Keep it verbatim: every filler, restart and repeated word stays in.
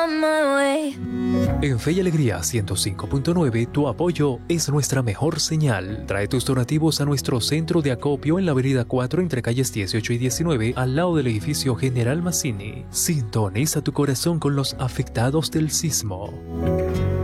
En Fe y Alegría ciento cinco punto nueve, tu apoyo es nuestra mejor señal. Trae tus donativos a nuestro centro de acopio en la avenida cuatro entre calles dieciocho y diecinueve, al lado del edificio General Mazzini. Sintoniza tu corazón con los afectados del sismo.